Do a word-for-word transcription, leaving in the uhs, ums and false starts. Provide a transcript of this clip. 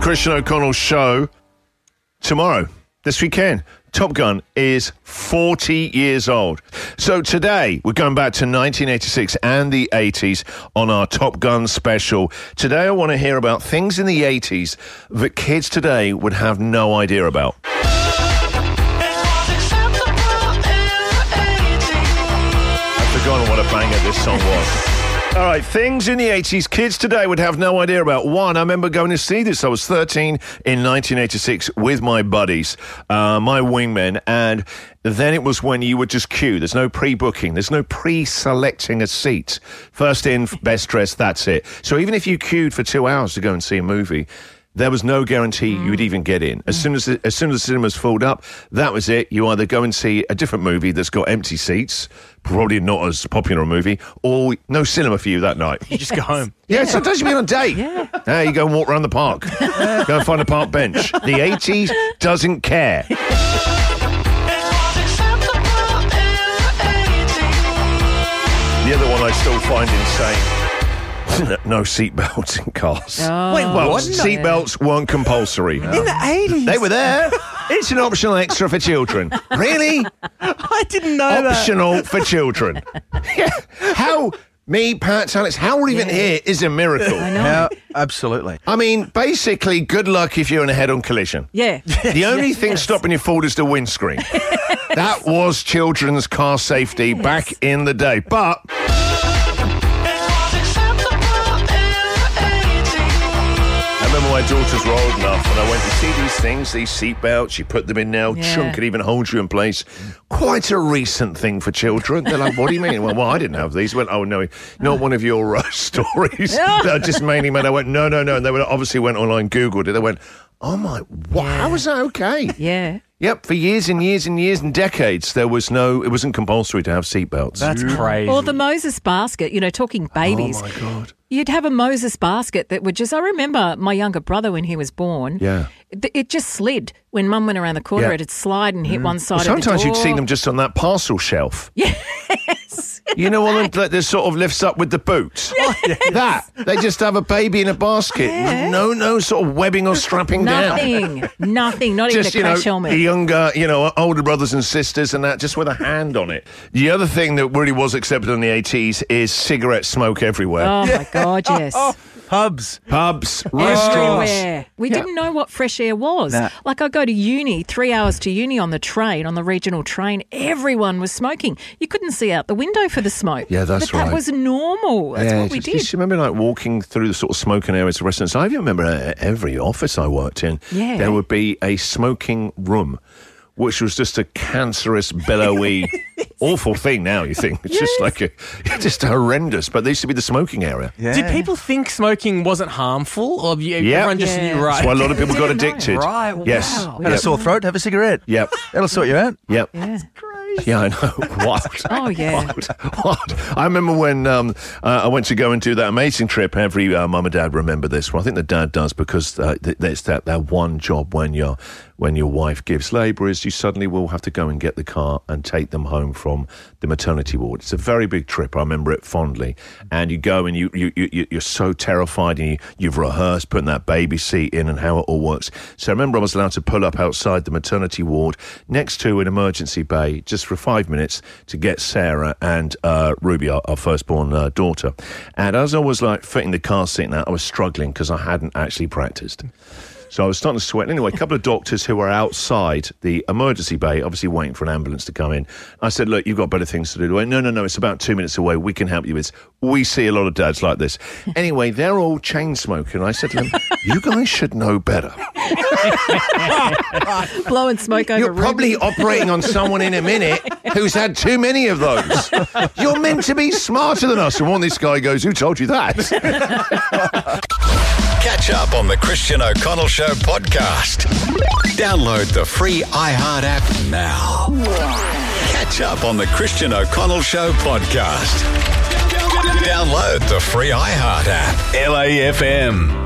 Christian O'Connell show tomorrow, this weekend. Top Gun is forty years old. So today, we're going back to nineteen eighty-six and the eighties on our Top Gun special. Today, I want to hear about things in the eighties that kids today would have no idea about. I've forgotten what a banger this song was. All right, things in the eighties kids today would have no idea about. One, I remember going to see this. I was thirteen in nineteen eighty-six with my buddies, uh, my wingmen, and then it was when you would just queue. There's no pre-booking. There's no pre-selecting a seat. First in, best dressed, that's it. So even if you queued for two hours to go and see a movie, there was no guarantee mm. you would even get in. As soon as the, as soon as the cinemas filled up, that was it. You either go and see a different movie that's got empty seats, probably not as popular a movie, or no cinema for you that night. You just go home. Yeah, yeah. Sometimes you've been on a date. Yeah. Now you go and walk around the park. Go and find a park bench. The eighties doesn't care. The other one I still find insane. No seatbelts in cars. Oh. Wait, well, seatbelts weren't compulsory. In the eighties? They were there. It's an optional extra for children. Really? I didn't know Optional that. for children. Yeah. How, me, Pat, Alex, how we're even Yeah. here is a miracle. I know. Yeah, absolutely. I mean, basically, good luck if you're in a head-on collision. Yeah. The only Yes, thing yes. stopping you forward is the windscreen. That was children's car safety Yes. back in the day. But I remember my daughters were old enough and I went to see these things, these seatbelts, you put them in now, Yeah. chunk it even holds you in place. Quite a recent thing for children. They're like, what do you mean? Well, well I didn't have these. I went, oh, no, not one of your uh, stories. That just mainly meant I went, no, no, no. And they were, obviously went online, Googled it. They went, oh, my, wow, Yeah. how is that okay? Yeah. Yep, for years and years and years and decades, there was no, it wasn't compulsory to have seatbelts. That's crazy. Or the Moses basket, you know, talking babies. Oh, my God. You'd have a Moses basket that would just, I remember my younger brother when he was born. Yeah. It, it just slid. When Mum went around the corner, Yeah. it'd slide and hit one side Well, of the door. sometimes you'd see them just on that parcel shelf. Yes. You know, one that that sort of lifts up with the boot. That. They just have a baby in a basket. Yeah. No, no sort of webbing or strapping down. Nothing. Nothing. Not Just, even a you know, crash helmet. younger, you know, older brothers and sisters and that, just with a hand on it. The other thing that really was accepted in the eighties is cigarette smoke everywhere. Oh, my God, yes. Pubs. Pubs, restaurants. Everywhere. We didn't know what fresh air was. Nah. Like, I go to uni, three hours to uni on the train, on the regional train. Everyone was smoking. You couldn't see out the window for the smoke. Yeah, that's but right. That was normal. That's Yeah, what we just, did. just remember, like, walking through the sort of smoking areas of restaurants. I even remember uh, every office I worked in, Yeah. there would be a smoking room, which was just a cancerous, billowy, awful thing now, you think. It's just like a, it's just horrendous. But there used to be the smoking area. Yeah. Did people think smoking wasn't harmful, or you, Yeah. everyone just Yeah. knew right? That's why a lot of people got Didn't know. addicted. Right, Yes. wow. Had a Yep. sore throat, have a cigarette. Yep. That'll sort you out. Yep. Yeah. Yeah, I know. Wild. Oh, yeah. Wild. Wild. I remember when um, uh, I went to go and do that amazing trip. Every uh, mum and dad remember this. Well, I think the dad does because uh, th- there's that, that one job when your when your wife gives labour is you suddenly will have to go and get the car and take them home from the maternity ward. It's a very big trip. I remember it fondly. And you go and you, you, you, you're so terrified and you, you've rehearsed putting that baby seat in and how it all works. So I remember I was allowed to pull up outside the maternity ward next to an emergency bay just for five minutes to get Sarah and uh, Ruby, our, our firstborn uh, daughter. And as I was like fitting the car seat now, I was struggling because I hadn't actually practiced. So I was starting to sweat. Anyway, a couple of doctors who were outside the emergency bay, obviously waiting for an ambulance to come in. I said, look, you've got better things to do. They went, no, no, no, it's about two minutes away. We can help you with this. We see a lot of dads like this. Anyway, they're all chain smoking. I said to them, you guys should know better. Blowing smoke over You're probably Ruby. operating on someone in a minute who's had too many of those. You're meant to be smarter than us. And one this guy goes, who told you that? Catch up on the Christian O'Connell Show podcast. Download the free iHeart app now. Catch up on the Christian O'Connell Show podcast. Download the free iHeart app. L A F M.